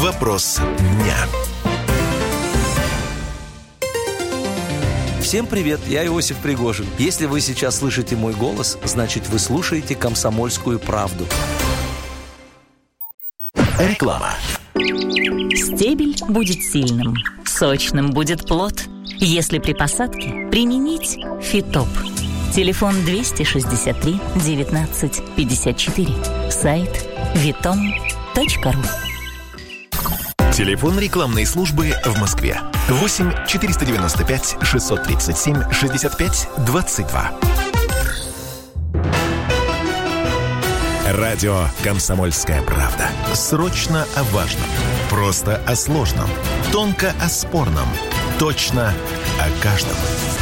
Вопрос дня. Всем привет, я Иосиф Пригожин. Если вы сейчас слышите мой голос, значит, вы слушаете «Комсомольскую правду». Реклама. Стебель будет сильным, сочным будет плод, если при посадке применить Фитоп. Телефон 263 19 54. Сайт vitom.ru. Телефон рекламной службы в Москве. 8 495 637 65 22. Радио «Комсомольская правда». Срочно о важном. Просто о сложном. Тонко о спорном. Точно о каждом.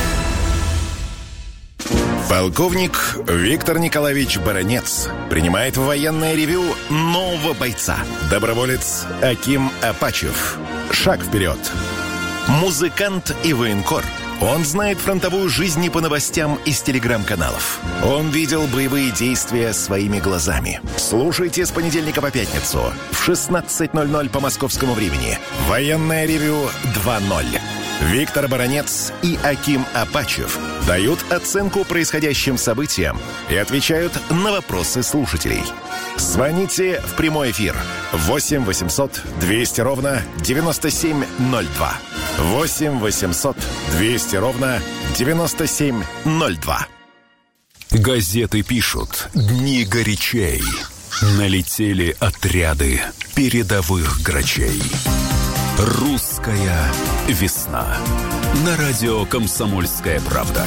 Полковник Виктор Николаевич Баранец принимает в военное ревью нового бойца. Доброволец Аким Апачев. Шаг вперед. Музыкант и военкор. Он знает фронтовую жизнь не по новостям из телеграм-каналов. Он видел боевые действия своими глазами. Слушайте с понедельника по пятницу в 16:00 по московскому времени. Военное ревью 2.0. Виктор Баранец и Аким Апачев дают оценку происходящим событиям и отвечают на вопросы слушателей. Звоните в прямой эфир 8 800 200 ровно 9702. 8 800 200 ровно 9702. Газеты пишут: дни горячей. Налетели отряды передовых грачей. Русская весна. На радио «Комсомольская правда».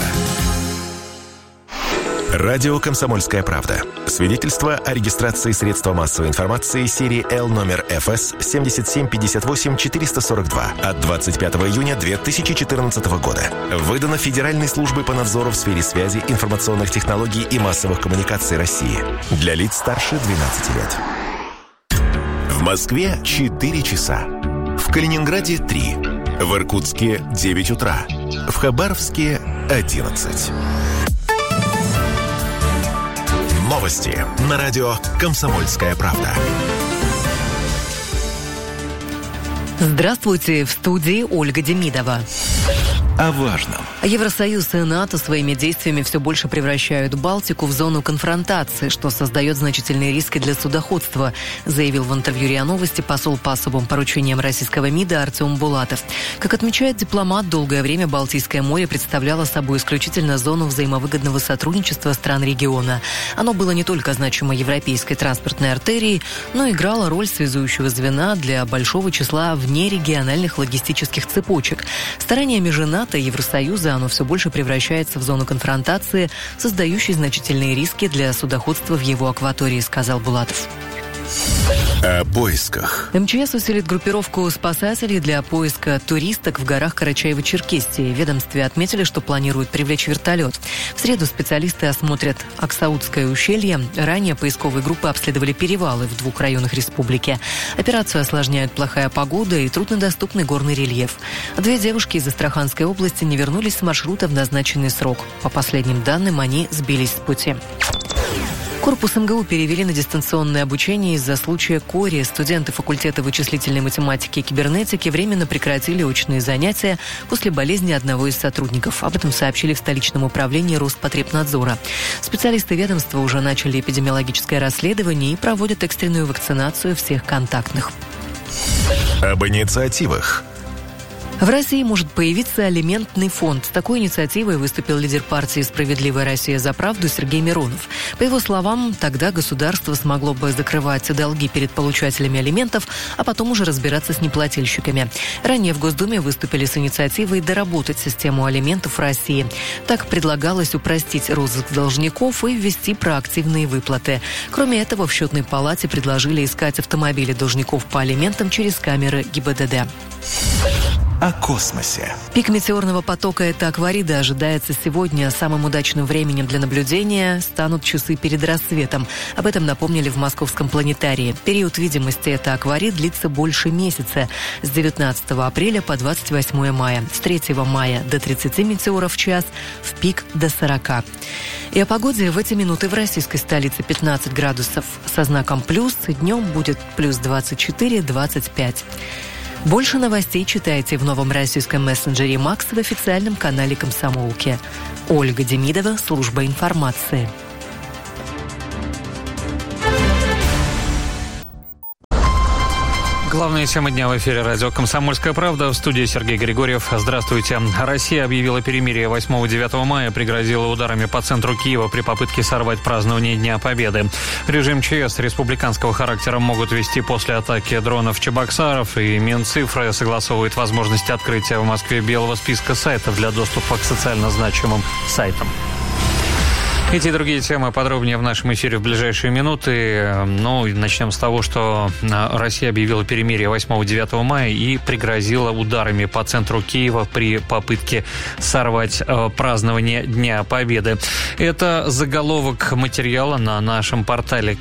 Радио «Комсомольская правда». Свидетельство о регистрации средства массовой информации серии L номер ФС 7758-442 от 25 июня 2014 года. Выдано Федеральной службой по надзору в сфере связи, информационных технологий и массовых коммуникаций России. Для лиц старше 12 лет. В Москве 4 часа. В Калининграде 3. В Иркутске 9 утра. В Хабаровске 11. Новости на радио «Комсомольская правда». Здравствуйте, в студии Ольга Демидова. О важном. Евросоюз и НАТО своими действиями все больше превращают Балтику в зону конфронтации, что создает значительные риски для судоходства, заявил в интервью РИА Новости посол по особым поручениям российского МИДа Артем Булатов. Как отмечает дипломат, долгое время Балтийское море представляло собой исключительно зону взаимовыгодного сотрудничества стран региона. Оно было не только значимой европейской транспортной артерией, но и играло роль связующего звена для большого числа внерегиональных логистических цепочек. Стараниями же НАТО и Евросоюза оно все больше превращается в зону конфронтации, создающей значительные риски для судоходства в его акватории, сказал Булатов. О поисках. МЧС усилит группировку спасателей для поиска туристок в горах Карачаево-Черкесии. В ведомстве отметили, что планируют привлечь вертолет. В среду специалисты осмотрят Аксаутское ущелье. Ранее поисковые группы обследовали перевалы в 2 районах республики. Операцию осложняют плохая погода и труднодоступный горный рельеф. 2 девушки из Астраханской области не вернулись с маршрута в назначенный срок. По последним данным, они сбились с пути. Корпус МГУ перевели на дистанционное обучение из-за случая кори. Студенты факультета вычислительной математики и кибернетики временно прекратили очные занятия после болезни одного из сотрудников. Об этом сообщили в столичном управлении Роспотребнадзора. Специалисты ведомства уже начали эпидемиологическое расследование и проводят экстренную вакцинацию всех контактных. Об инициативах. В России может появиться алиментный фонд. С такой инициативой выступил лидер партии «Справедливая Россия за правду» Сергей Миронов. По его словам, тогда государство смогло бы закрывать долги перед получателями алиментов, а потом уже разбираться с неплательщиками. Ранее в Госдуме выступили с инициативой доработать систему алиментов в России. Так предлагалось упростить розыск должников и ввести проактивные выплаты. Кроме этого, в Счетной палате предложили искать автомобили должников по алиментам через камеры ГИБДД. о космосе. Пик метеорного потока – это Акварида. Ожидается сегодня. Самым удачным временем для наблюдения станут часы перед рассветом. Об этом напомнили в Московском планетарии. Период видимости это Акварид длится больше месяца. С 19 апреля по 28 мая. С 3 мая до 30 метеоров в час, в пик до 40. И о погоде в эти минуты в российской столице 15 градусов. Со знаком плюс. Днем будет плюс 24-25. Больше новостей читайте в новом российском мессенджере «Макс» в официальном канале «Комсомолки». Ольга Демидова, служба информации. Главная тема дня в эфире радио «Комсомольская правда». В студии Сергей Григорьев. Здравствуйте. Россия объявила перемирие 8-9 мая, пригрозила ударами по центру Киева при попытке сорвать празднование Дня Победы. Режим ЧС республиканского характера могут ввести после атаки дронов Чебоксаров, и Минцифры согласовывает возможность открытия в Москве белого списка сайтов для доступа к социально значимым сайтам. Эти и другие темы подробнее в нашем эфире в ближайшие минуты. Начнем с того, что Россия объявила перемирие 8-9 мая и пригрозила ударами по центру Киева при попытке сорвать празднование Дня Победы. Это заголовок материала на нашем портале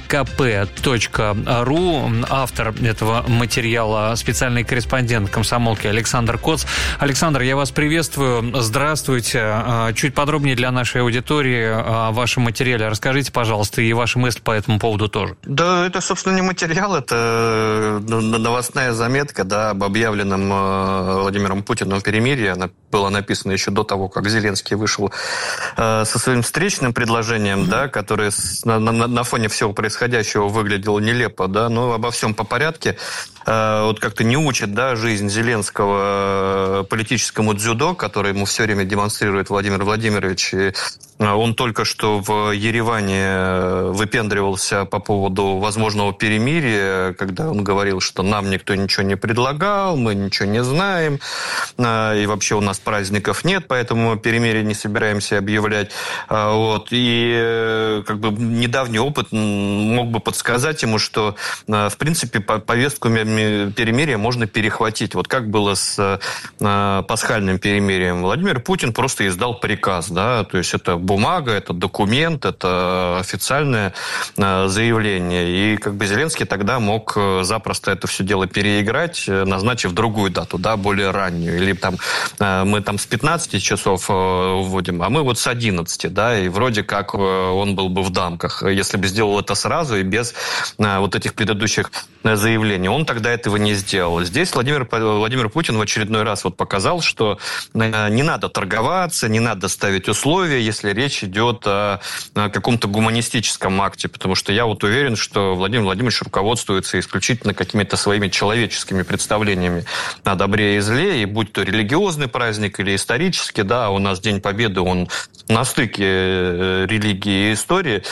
kp.ru. Автор этого материала — специальный корреспондент «Комсомолки» Александр Коц. Александр, я вас приветствую. Здравствуйте. Чуть подробнее для нашей аудитории в вашем материале расскажите, пожалуйста, и ваши мысли по этому поводу тоже. Да, это, собственно, не материал, это новостная заметка, да, об объявленном Владимиром Путиным перемирии. Она была написана еще до того, как Зеленский вышел со своим встречным предложением, да, которое на фоне всего происходящего выглядело нелепо, да, но обо всем по порядке. Вот как-то не учит, да, жизнь Зеленского политическому дзюдо, который ему все время демонстрирует Владимир Владимирович. И он только что в Ереване выпендривался по поводу возможного перемирия, когда он говорил, что нам никто ничего не предлагал, мы ничего не знаем, и вообще у нас праздников нет, поэтому перемирие не собираемся объявлять. Вот. И как бы недавний опыт мог бы подсказать ему, что в принципе повестку перемирия можно перехватить. Вот как было с пасхальным перемирием. Владимир Путин просто издал приказ, да, то есть это бумага, это документ, это официальное заявление. И как бы Зеленский тогда мог запросто это все дело переиграть, назначив другую дату, да, более раннюю. Или там мы там с 15 часов вводим, а мы вот с 11, да, и вроде как он был бы в дамках, если бы сделал это сразу и без вот этих предыдущих заявлений. Он тогда этого не сделал. Здесь Владимир Путин в очередной раз вот показал, что не надо торговаться, не надо ставить условия, если речь идет о каком-то гуманистическом акте, потому что я вот уверен, что Владимир Владимирович руководствуется исключительно какими-то своими человеческими представлениями о добре и зле, и будь то религиозный праздник или исторический, да, у нас День Победы, он на стыке религии и истории.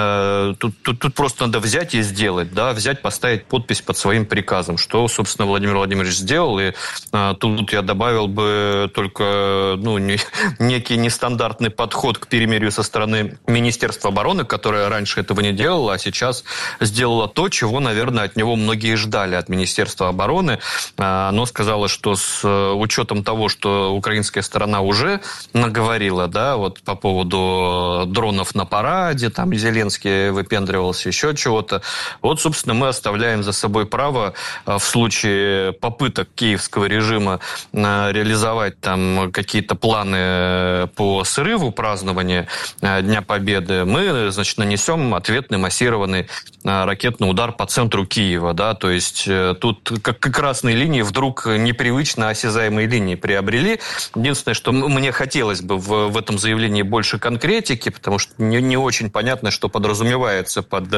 Тут просто надо взять и сделать, да, взять, поставить подпись под своим приказом, что, собственно, Владимир Владимирович сделал, и тут я добавил бы только некий нестандартный подход к перемирию со стороны Министерства обороны, которое раньше этого не делало, а сейчас сделало то, чего, наверное, от него многие ждали, от Министерства обороны. Оно сказало, что с учетом того, что украинская сторона уже наговорила, да, вот по поводу дронов на параде, там Зеленский выпендривался, еще чего-то, вот, собственно, мы оставляем за собой право в случае попыток киевского режима реализовать там какие-то планы по срыву празднования Дня Победы, мы, значит, нанесем ответный массированный ракетный удар по центру Киева, да, то есть тут как красные линии вдруг непривычно осязаемые линии приобрели. Единственное, что мне хотелось бы в этом заявлении больше конкретики, потому что не очень понятно, что подразумевается под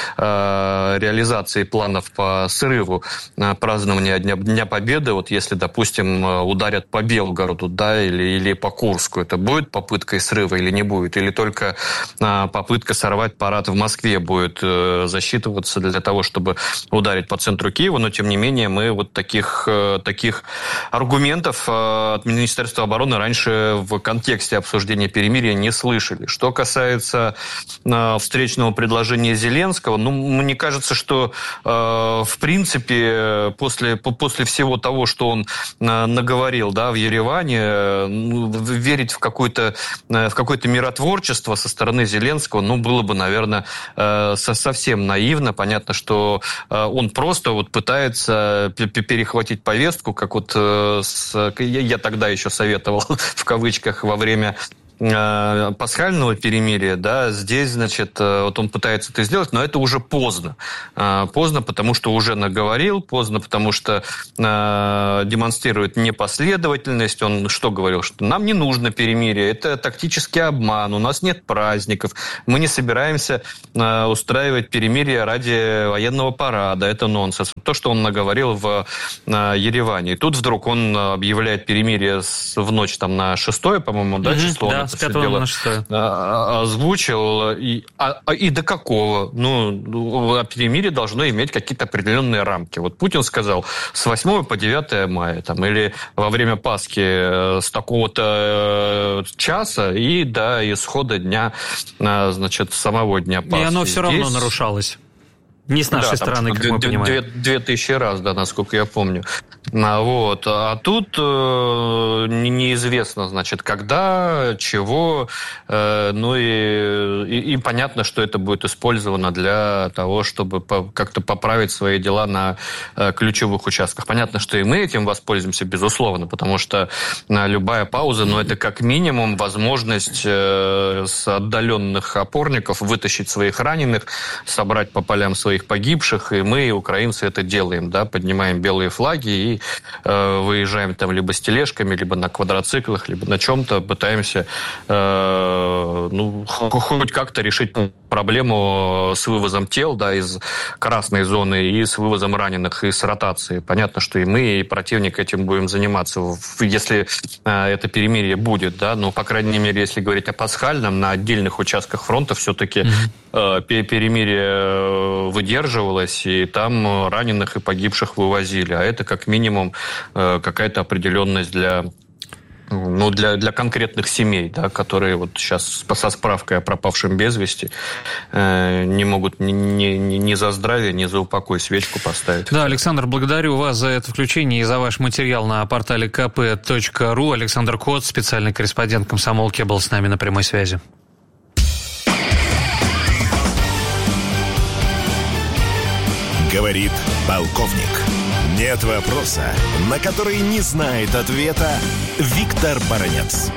реализацией планов по срыву празднования Дня Победы. Вот если, допустим, ударят по Белгороду, да, или по Курску, это будет попыткой срыва или не будет? Или только попытка сорвать парад в Москве будет засчитываться для того, чтобы ударить по центру Киева? Но, тем не менее, мы вот таких аргументов от Министерства обороны раньше в контексте обсуждения перемирия не слышали. Что касается встречного предложения Зеленского, мне кажется, что в принципе после всего того, что он наговорил, да, в Ереване, верить в какое-то миротворчество со стороны Зеленского, было бы, наверное, совсем наивно. Понятно, что он просто пытается перехватить повестку, как я тогда еще советовал в кавычках во время пасхального перемирия, да, здесь, значит, он пытается это сделать, но это уже поздно. Поздно, потому что уже наговорил, поздно, потому что демонстрирует непоследовательность. Он что говорил? Что нам не нужно перемирие, это тактический обман, у нас нет праздников, мы не собираемся устраивать перемирие ради военного парада, это нонсенс. То, что он наговорил в Ереване. И тут вдруг он объявляет перемирие в ночь на 6-е, по-моему, да, число? Да, с 5 на 6. Озвучил. И до какого? Перемирие должно иметь какие-то определенные рамки. Вот Путин сказал, с 8 по 9 мая, или во время Пасхи с такого-то часа и до исхода дня, значит, самого дня Пасхи. И оно все равно нарушалось. Не с нашей стороны, как мы понимаем. 2000 раз, да, насколько я помню. А тут неизвестно, значит, когда, чего, и понятно, что это будет использовано для того, чтобы как-то поправить свои дела на ключевых участках. Понятно, что и мы этим воспользуемся, безусловно, потому что любая пауза, это как минимум возможность с отдаленных опорников вытащить своих раненых, собрать по полям своих погибших, и мы, украинцы, это делаем, да, поднимаем белые флаги и выезжаем либо с тележками, либо на квадроциклах, либо на чем-то, пытаемся хоть как-то решить проблему с вывозом тел, да, из красной зоны и с вывозом раненых, и с ротацией. Понятно, что и мы, и противник этим будем заниматься, если это перемирие будет, да, по крайней мере, если говорить о пасхальном, на отдельных участках фронта все-таки перемирие выдерживалось, и там раненых и погибших вывозили. А это как минимум какая-то определенность для конкретных семей, да, которые сейчас со справкой о пропавшем без вести не могут ни за здравие, ни за упокой свечку поставить. Да, Александр, благодарю вас за это включение и за ваш материал на портале kp.ru. Александр Кот, специальный корреспондент «Комсомолки», был с нами на прямой связи. Говорит полковник. Нет вопроса, на который не знает ответа Виктор Баранец.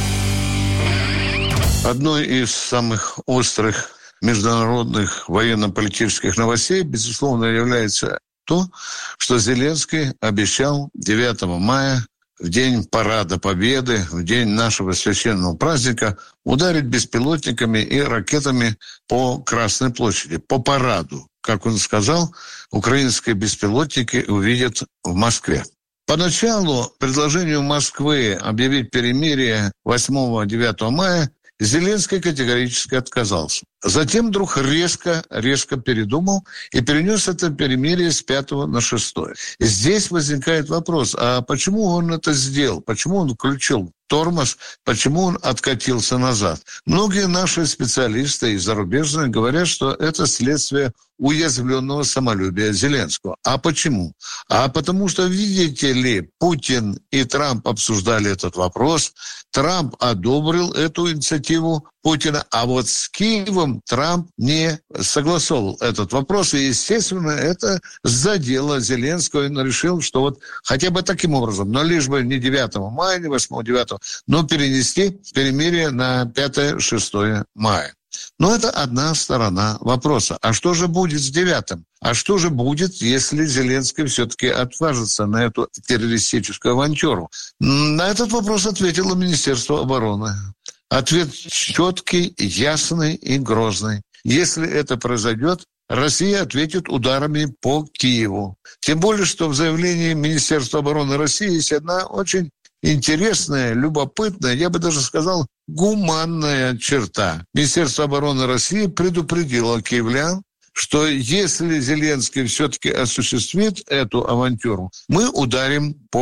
Одной из самых острых международных военно-политических новостей, безусловно, является то, что Зеленский обещал 9 мая, в день Парада Победы, в день нашего священного праздника, ударить беспилотниками и ракетами по Красной площади, по параду. Как он сказал, украинские беспилотники увидят в Москве. Поначалу предложению Москвы объявить перемирие 8-9 мая Зеленский категорически отказался. Затем вдруг резко передумал и перенес это перемирие с 5 на 6. И здесь возникает вопрос, а почему он это сделал? Почему он включил тормоз? Почему он откатился назад? Многие наши специалисты и зарубежные говорят, что это следствие уязвленного самолюбия Зеленского. А почему? А потому что, видите ли, Путин и Трамп обсуждали этот вопрос. Трамп одобрил эту инициативу Путина, а вот с Киевом Трамп не согласовал этот вопрос. И, естественно, это задело Зеленского. И он решил, что хотя бы таким образом, но лишь бы не 9 мая, не 8-9, но перенести перемирие на 5-6 мая. Но это одна сторона вопроса. А что же будет с 9? А что же будет, если Зеленский все-таки отважится на эту террористическую авантюру? На этот вопрос ответило Министерство обороны. Ответ четкий, ясный и грозный. Если это произойдет, Россия ответит ударами по Киеву. Тем более, что в заявлении Министерства обороны России есть одна очень интересная, любопытная, я бы даже сказал, гуманная черта. Министерство обороны России предупредило киевлян, что если Зеленский все-таки осуществит эту авантюру, мы ударим по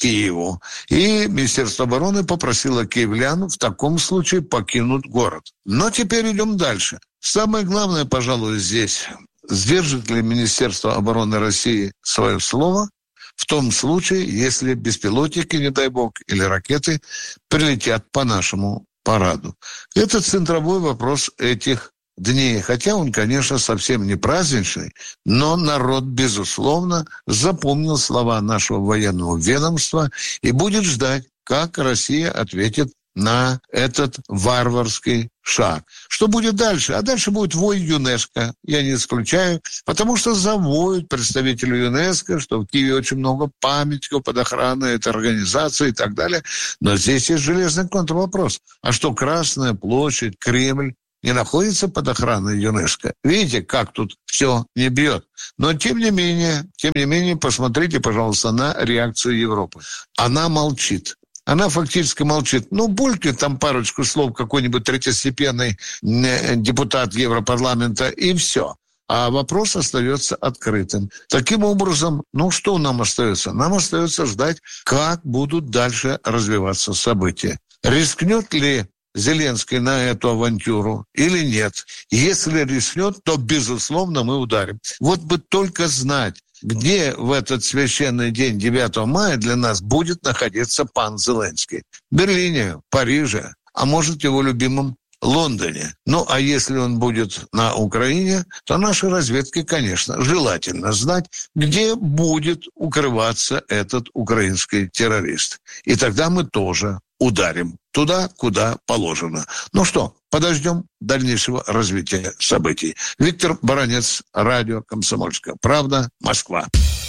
Киеву. И Министерство обороны попросило киевлян в таком случае покинуть город. Но теперь идем дальше. Самое главное, пожалуй, здесь, сдержит ли Министерство обороны России свое слово в том случае, если беспилотники, не дай бог, или ракеты прилетят по нашему параду. Это центровой вопрос этих дней. Хотя он, конечно, совсем не праздничный, но народ, безусловно, запомнил слова нашего военного ведомства и будет ждать, как Россия ответит на этот варварский шаг. Что будет дальше? А дальше будет вой ЮНЕСКО, я не исключаю, потому что завоют представители ЮНЕСКО, что в Киеве очень много памятников под охраной этой организации и так далее. Но здесь есть железный контрвопрос. А что Красная площадь, Кремль не находится под охраной ЮНЕСКО? Видите, как тут все не бьет. Но тем не менее, посмотрите, пожалуйста, на реакцию Европы. Она молчит. Она фактически молчит. Ну, булькнет там парочку слов какой-нибудь третьестепенный депутат Европарламента, и все. А вопрос остается открытым. Таким образом, что нам остается? Нам остается ждать, как будут дальше развиваться события. Рискнет ли Зеленский на эту авантюру или нет? Если рискнет, то, безусловно, мы ударим. Вот бы только знать, где в этот священный день 9 мая для нас будет находиться пан Зеленский. В Берлине, Париже, а может, его любимом Лондоне. А если он будет на Украине, то нашей разведке, конечно, желательно знать, где будет укрываться этот украинский террорист. И тогда мы тоже ударим туда, куда положено. Подождем дальнейшего развития событий. Виктор Баранец, радио «Комсомольская правда», Москва.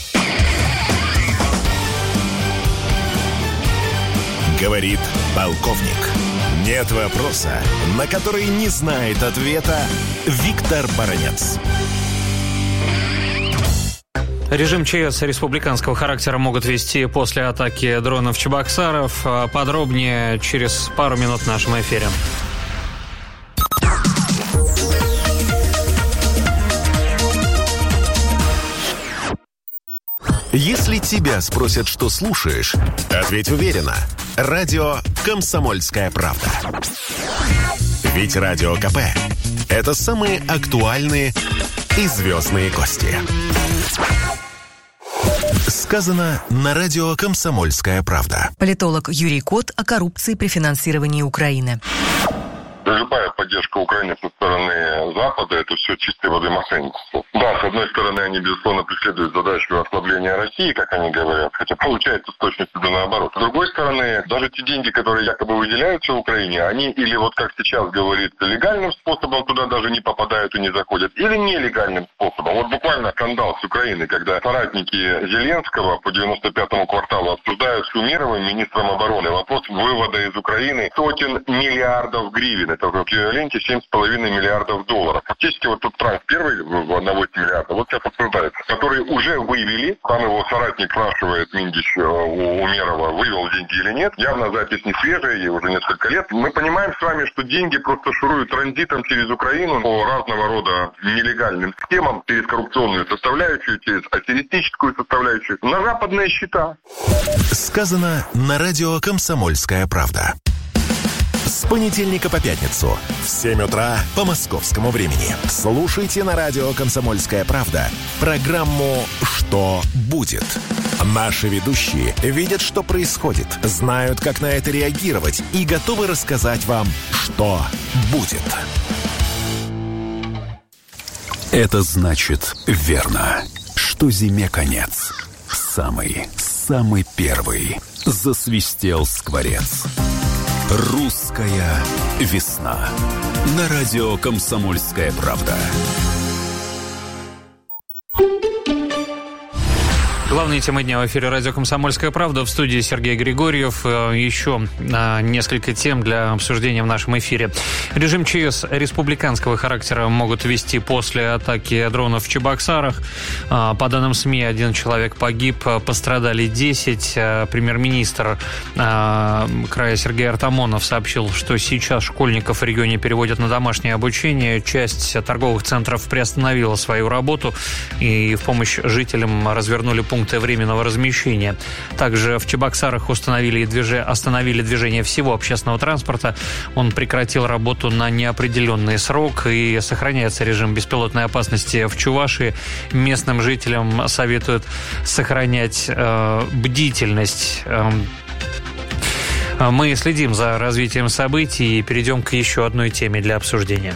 Говорит полковник. Нет вопроса, на который не знает ответа Виктор Баранец. Режим ЧС республиканского характера могут вести после атаки дронов Чебоксаров. Подробнее через пару минут в нашем эфире. Если тебя спросят, что слушаешь, ответь уверенно. Радио «Комсомольская правда». Ведь Радио КП – это самые актуальные и звездные гости. Сказано на радио «Комсомольская правда». Политолог Юрий Кот о коррупции при финансировании Украины. Любая поддержка Украины со стороны Запада – это все чистой воды мошенничество. Да, с одной стороны, они, безусловно, преследуют задачу ослабления России, как они говорят, хотя получается с точностью до наоборот. С другой стороны, даже те деньги, которые якобы выделяются Украине, они или, как сейчас говорится, легальным способом туда даже не попадают и не заходят, или нелегальным способом. Буквально скандал с Украиной, когда соратники Зеленского по 95-му кварталу обсуждают с Умеровым, министром обороны, вопрос вывода из Украины сотен миллиардов гривен. Это в эквиваленте 7,5 миллиардов долларов. Фактически тут транш первый на 8 миллиардов, сейчас обсуждается, который уже вывели. Там его соратник спрашивает, Миндич у Умерова, вывел деньги или нет. Явно запись не свежая, ей уже несколько лет. Мы понимаем с вами, что деньги просто шуруют транзитом через Украину по разного рода нелегальным схемам, через коррупционную составляющую, через аферистическую составляющую, на западные счета. Сказано на радио «Комсомольская правда». С понедельника по пятницу в 7 утра по московскому времени. Слушайте на радио «Комсомольская правда» программу «Что будет?». Наши ведущие видят, что происходит, знают, как на это реагировать и готовы рассказать вам, что будет. Это значит верно, что зиме конец. Самый первый засвистел скворец. Русская весна. На радио «Комсомольская правда». Главные темы дня в эфире радио «Комсомольская правда». В студии Сергей Григорьев. Еще несколько тем для обсуждения в нашем эфире. Режим ЧС республиканского характера могут ввести после атаки дронов в Чебоксарах. По данным СМИ, 1 человек погиб, пострадали 10. Премьер-министр края Сергей Артамонов сообщил, что сейчас школьников в регионе переводят на домашнее обучение. Часть торговых центров приостановила свою работу и в помощь жителям развернули пункты пункты временного размещения. Также в Чебоксарах остановили движение всего общественного транспорта. Он прекратил работу на неопределенный срок, и сохраняется режим беспилотной опасности в Чувашии. Местным жителям советуют сохранять бдительность. Мы следим за развитием событий и перейдем к еще одной теме для обсуждения.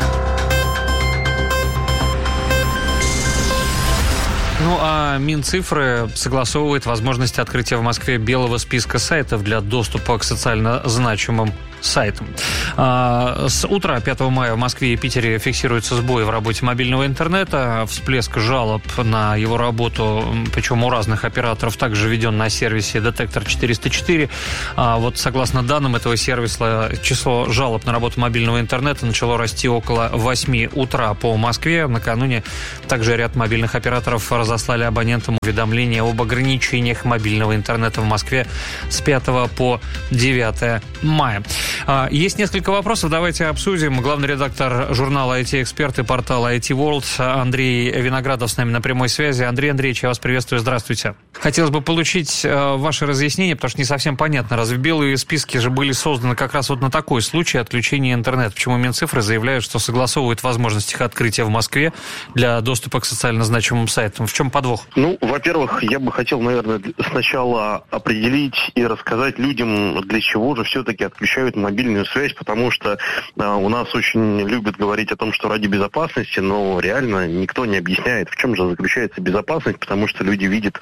Ну а Минцифры согласовывает возможность открытия в Москве белого списка сайтов для доступа к социально значимым сайтам. С утра 5 мая в Москве и Питере фиксируются сбои в работе мобильного интернета. Всплеск жалоб на его работу, причем у разных операторов, также введен на сервисе Детектор 404. Вот согласно данным этого сервиса, число жалоб на работу мобильного интернета начало расти около 8 утра по Москве. Накануне также ряд мобильных операторов разослали абонентам уведомления об ограничениях мобильного интернета в Москве с 5 по 9 мая. Есть несколько вопросов, давайте обсудим. Главный редактор журнала IT-эксперт и портала IT World Андрей Виноградов с нами на прямой связи. Андрей Андреевич, я вас приветствую, здравствуйте. Хотелось бы получить ваше разъяснение, потому что не совсем понятно. Разве белые списки же были созданы как раз вот на такой случай отключения интернета? Почему Минцифры заявляют, что согласовывают возможность их открытия в Москве для доступа к социально значимым сайтам? В чем подвох? Ну, во-первых, я бы хотел, наверное, сначала определить и рассказать людям, для чего же все-таки отключают мобильную связь, потому что у нас очень любят говорить о том, что ради безопасности, но реально никто не объясняет, в чем же заключается безопасность, потому что люди видят,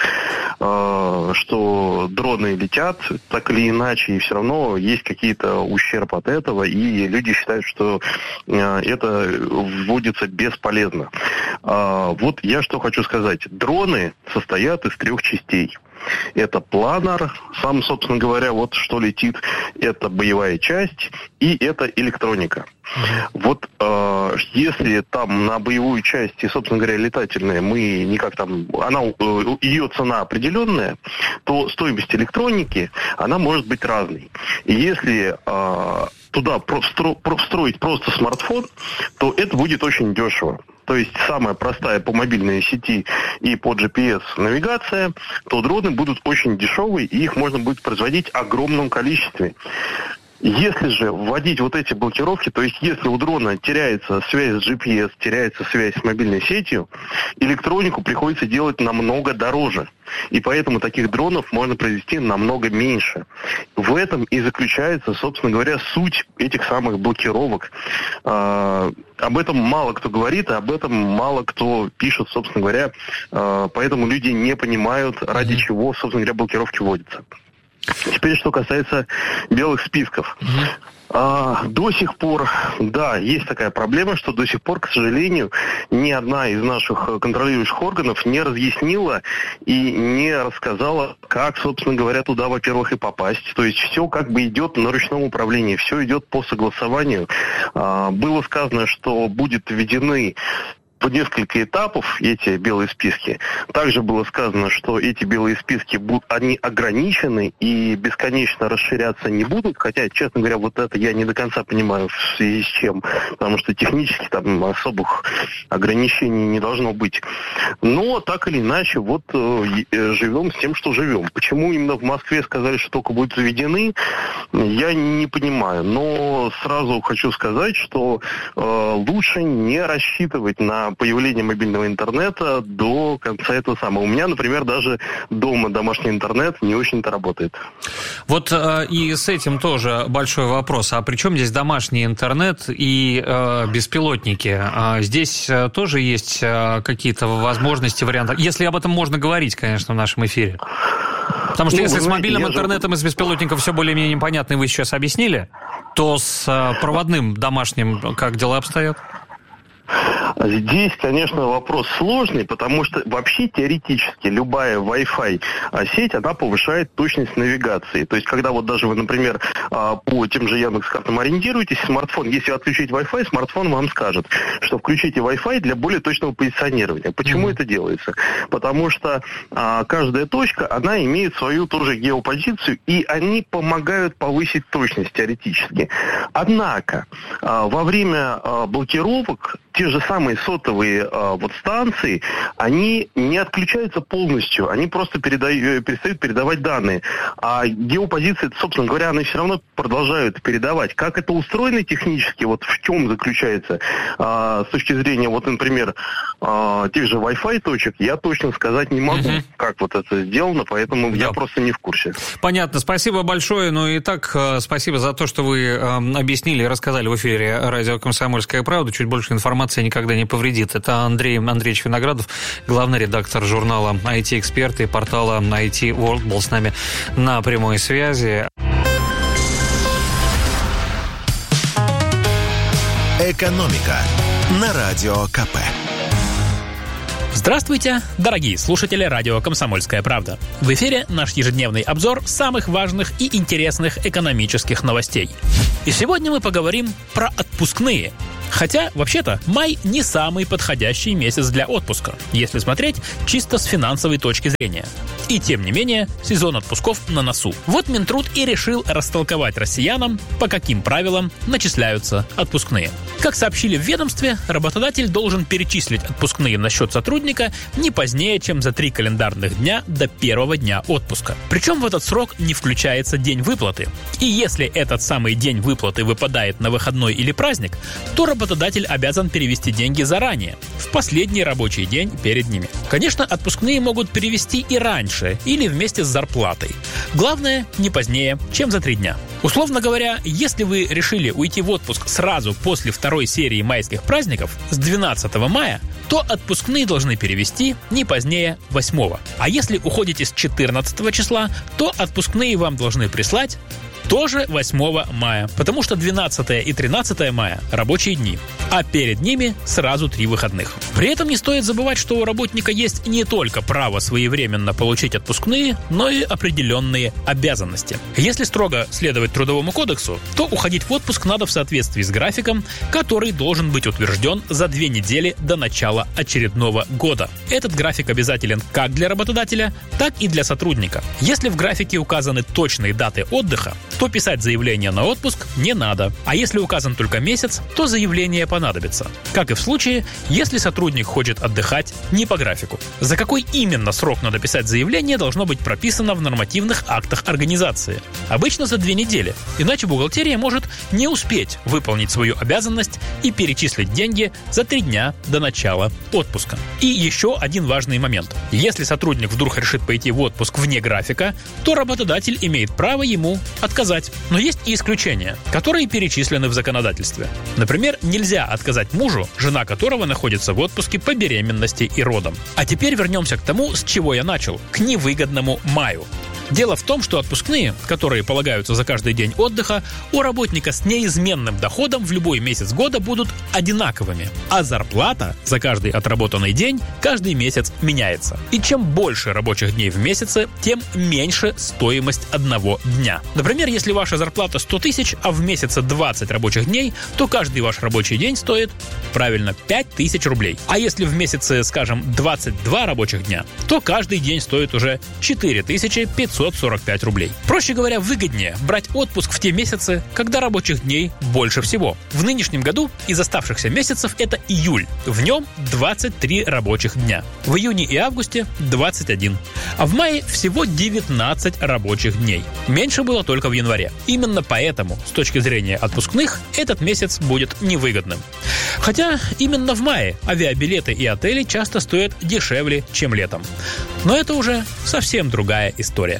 что дроны летят так или иначе, и все равно есть какие-то ущерб от этого, и люди считают, что это вводится бесполезно. Вот я что хочу сказать. Дроны состоят из 3 частей. Это планер, сам, собственно говоря, вот что летит, это боевая часть и это электроника. Вот если там на боевую часть и, собственно говоря, летательная, мы никак там, ее цена определенная, то стоимость электроники, она может быть разной. И если туда встроить просто смартфон, то это будет очень дешево. То есть самая простая по мобильной сети и по GPS навигация, то дроны будут очень дешевые, и их можно будет производить в огромном количестве. Если же вводить вот эти блокировки, то есть если у дрона теряется связь с GPS, теряется связь с мобильной сетью, электронику приходится делать намного дороже. И поэтому таких дронов можно произвести намного меньше. В этом и заключается, собственно говоря, суть этих самых блокировок. Об этом мало кто говорит, об этом мало кто пишет, собственно говоря. Поэтому люди не понимают, ради чего, собственно говоря, блокировки вводятся. Теперь, что касается белых списков. До сих пор, да, есть такая проблема, что до сих пор, к сожалению, ни одна из наших контролирующих органов не разъяснила и не рассказала, как, собственно говоря, туда, во-первых, и попасть. То есть все как бы идет на ручном управлении, все идет по согласованию. Было сказано, что будут введены в несколько этапов эти белые списки. Также было сказано, что эти белые списки они ограничены и бесконечно расширяться не будут, хотя, честно говоря, вот это я не до конца понимаю, в связи с чем, потому что технически там особых ограничений не должно быть. Но так или иначе, вот живем с тем, что живем. Почему именно в Москве сказали, что только будут заведены, я не понимаю. Но сразу хочу сказать, что лучше не рассчитывать на появление мобильного интернета до конца этого самого. У меня, например, даже дома домашний интернет не очень-то работает. Вот и с этим тоже большой вопрос. А при чем здесь домашний интернет и беспилотники? Здесь тоже есть какие-то возможности, варианты? Если об этом можно говорить, конечно, в нашем эфире. Потому что если с мобильным интернетом и с беспилотником все более-менее непонятно, и вы сейчас объяснили, то с проводным домашним как дела обстоят? Здесь, конечно, вопрос сложный, потому что вообще теоретически любая Wi-Fi сеть, она повышает точность навигации. То есть, когда вот даже вы, например, по тем же Яндекс.Картам ориентируетесь, смартфон, если отключить Wi-Fi, смартфон вам скажет, что включите Wi-Fi для более точного позиционирования. Почему это делается? Потому что каждая точка, она имеет свою тоже геопозицию, и они помогают повысить точность теоретически. Однако, во время блокировок те же самые сотовые станции, они не отключаются полностью, они просто перестают передавать данные. А геопозиции, собственно говоря, они все равно продолжают передавать. Как это устроено технически, вот в чем заключается с точки зрения, вот, например, тех же Wi-Fi точек, я точно сказать не могу, как вот это сделано, поэтому я просто не в курсе. Понятно, спасибо большое. Ну и так, спасибо за то, что вы объяснили и рассказали в эфире радио «Комсомольская правда». Чуть больше информации никогда не повредит. Это Андрей Андреевич Виноградов, главный редактор журнала IT-эксперты и портала IT World, был с нами на прямой связи. «Экономика» на Радио КП. Здравствуйте, дорогие слушатели радио «Комсомольская правда». В эфире наш ежедневный обзор самых важных и интересных экономических новостей. И сегодня мы поговорим про отпускные. Хотя, вообще-то, май не самый подходящий месяц для отпуска, если смотреть чисто с финансовой точки зрения. И тем не менее, сезон отпусков на носу. Вот Минтруд и решил растолковать россиянам, по каким правилам начисляются отпускные. Как сообщили в ведомстве, работодатель должен перечислить отпускные на счет сотрудника не позднее, чем за 3 календарных дня до первого дня отпуска. Причем в этот срок не включается день выплаты. И если этот самый день выплаты выпадает на выходной или праздник, то работодатель обязан перевести деньги заранее, в последний рабочий день перед ними. Конечно, отпускные могут перевести и раньше, или вместе с зарплатой. Главное, не позднее, чем за 3 дня. Условно говоря, если вы решили уйти в отпуск сразу после второй серии майских праздников, с 12 мая, то отпускные должны перевести не позднее 8. А если уходите с 14 числа, то отпускные вам должны прислать тоже 8 мая, потому что 12 и 13 мая – рабочие дни, а перед ними сразу 3 выходных. При этом не стоит забывать, что у работника есть не только право своевременно получить отпускные, но и определенные обязанности. Если строго следовать Трудовому кодексу, то уходить в отпуск надо в соответствии с графиком, который должен быть утвержден за 2 недели до начала очередного года. Этот график обязателен как для работодателя, так и для сотрудника. Если в графике указаны точные даты отдыха, то писать заявление на отпуск не надо. А если указан только месяц, то заявление понадобится. Как и в случае, если сотрудник хочет отдыхать не по графику. За какой именно срок надо писать заявление, должно быть прописано в нормативных актах организации. Обычно за 2 недели. Иначе бухгалтерия может не успеть выполнить свою обязанность и перечислить деньги за 3 дня до начала отпуска. И еще один важный момент. Если сотрудник вдруг решит пойти в отпуск вне графика, то работодатель имеет право ему отказать. Но есть и исключения, которые перечислены в законодательстве. Например, нельзя отказать мужу, жена которого находится в отпуске по беременности и родам. А теперь вернемся к тому, с чего я начал, к невыгодному маю. Дело в том, что отпускные, которые полагаются за каждый день отдыха, у работника с неизменным доходом в любой месяц года будут одинаковыми, а зарплата за каждый отработанный день каждый месяц меняется. И чем больше рабочих дней в месяце, тем меньше стоимость одного дня. Например, если ваша зарплата 100 тысяч, а в месяце 20 рабочих дней, то каждый ваш рабочий день стоит, правильно, 5000 рублей. А если в месяце, скажем, 22 рабочих дня, то каждый день стоит уже 4545 рублей. Проще говоря, выгоднее брать отпуск в те месяцы, когда рабочих дней больше всего. В нынешнем году из оставшихся месяцев это июль. В нем 23 рабочих дня. В июне и августе 21. А в мае всего 19 рабочих дней. Меньше было только в январе. Именно поэтому, с точки зрения отпускных, этот месяц будет невыгодным. Хотя именно в мае авиабилеты и отели часто стоят дешевле, чем летом. Но это уже совсем другая история.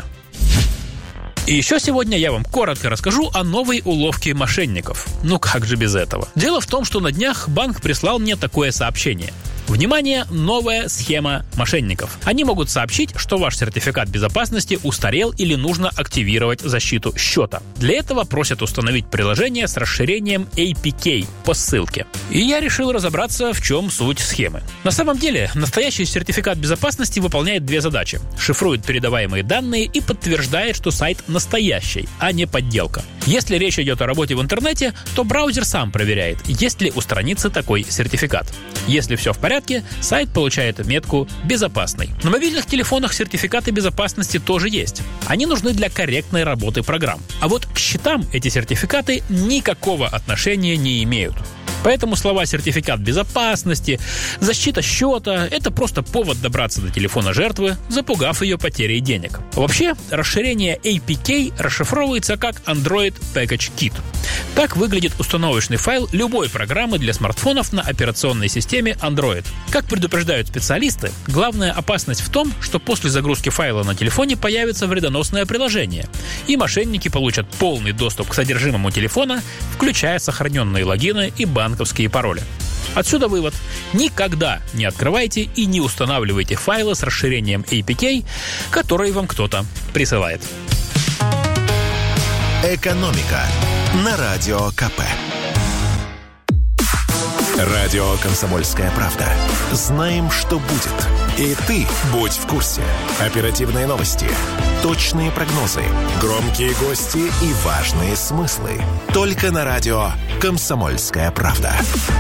И еще сегодня я вам коротко расскажу о новой уловке мошенников. Ну как же без этого? Дело в том, что на днях банк прислал мне такое сообщение. Внимание, новая схема мошенников. Они могут сообщить, что ваш сертификат безопасности устарел или нужно активировать защиту счета. Для этого просят установить приложение с расширением APK по ссылке. И я решил разобраться, в чем суть схемы. На самом деле, настоящий сертификат безопасности выполняет 2 задачи. Шифрует передаваемые данные и подтверждает, что сайт настоящий, а не подделка. Если речь идет о работе в интернете, то браузер сам проверяет, есть ли у страницы такой сертификат. Если все в порядке, сайт получает метку «безопасный». На мобильных телефонах сертификаты безопасности тоже есть. Они нужны для корректной работы программ. А вот к счетам эти сертификаты никакого отношения не имеют. Поэтому слова «сертификат безопасности», «защита счета» — это просто повод добраться до телефона жертвы, запугав ее потерей денег. Вообще, расширение APK расшифровывается как Android Package Kit. Так выглядит установочный файл любой программы для смартфонов на операционной системе Android. Как предупреждают специалисты, главная опасность в том, что после загрузки файла на телефоне появится вредоносное приложение, и мошенники получат полный доступ к содержимому телефона, включая сохраненные логины и банковские пароли. Отсюда вывод: никогда не открывайте и не устанавливайте файлы с расширением APK, которые вам кто-то присылает. «Экономика» на Радио КП. Радио «Комсомольская правда». Знаем, что будет. И ты будь в курсе. Оперативные новости, точные прогнозы, громкие гости и важные смыслы. Только на радио «Комсомольская правда».